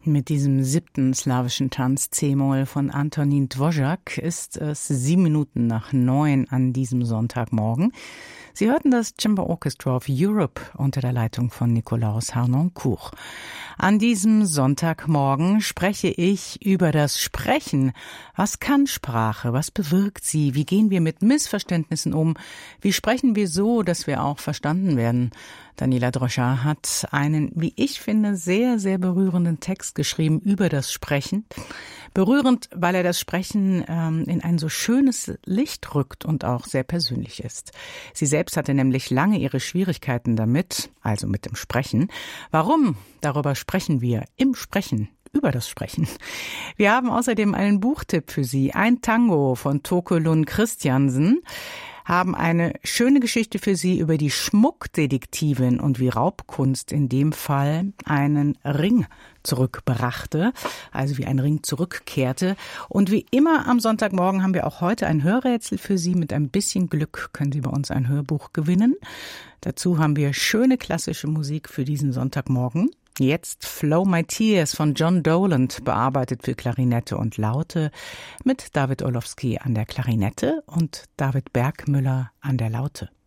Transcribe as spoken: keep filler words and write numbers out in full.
Mit diesem siebten slawischen Tanz C-Moll von Antonín Dvořák ist es sieben Minuten nach neun an diesem Sonntagmorgen. Sie hörten das Chamber Orchestra of Europe unter der Leitung von Nikolaus Harnoncourt. An diesem Sonntagmorgen spreche ich über das Sprechen. Was kann Sprache? Was bewirkt sie? Wie gehen wir mit Missverständnissen um? Wie sprechen wir so, dass wir auch verstanden werden? Daniela Dvořák hat einen, wie ich finde, sehr, sehr berührenden Text geschrieben über das Sprechen. Berührend, weil er das Sprechen ähm, in ein so schönes Licht rückt und auch sehr persönlich ist. Sie selbst hatte nämlich lange ihre Schwierigkeiten damit, also mit dem Sprechen. Warum? Darüber sprechen wir im Sprechen. Über das Sprechen. Wir haben außerdem einen Buchtipp für Sie. Ein Tango von Toke Lund Christiansen. Haben eine schöne Geschichte für Sie über die Schmuckdetektivin und wie Raubkunst in dem Fall einen Ring zurückbrachte, also wie ein Ring zurückkehrte. Und wie immer am Sonntagmorgen haben wir auch heute ein Hörrätsel für Sie. Mit ein bisschen Glück können Sie bei uns ein Hörbuch gewinnen. Dazu haben wir schöne klassische Musik für diesen Sonntagmorgen. Jetzt Flow My Tears von John Doland, bearbeitet für Klarinette und Laute, mit David Orlowski an der Klarinette und David Bergmüller an der Laute.